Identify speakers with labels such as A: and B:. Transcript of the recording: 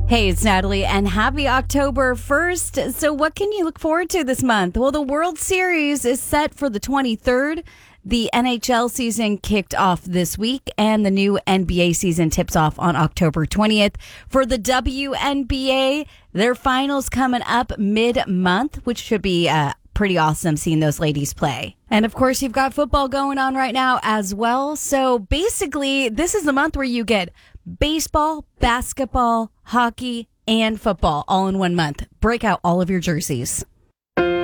A: Hey, it's Natalie, and happy October 1st. So, what can you look forward to this month? Well, the World Series is set for the 23rd. The NHL season kicked off this week, and the new NBA season tips off on October 20th. For the WNBA, their finals coming up mid-month, which should be pretty awesome seeing those ladies play. And of course, you've got football going on right now as well. So basically, this is the month where you get baseball, basketball, hockey, and football all in one month. Break out all of your jerseys.